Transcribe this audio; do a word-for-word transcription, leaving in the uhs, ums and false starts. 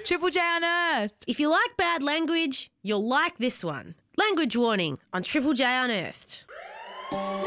Triple J Unearthed. If you like bad language, you'll like this one. Language warning on Triple J Unearthed.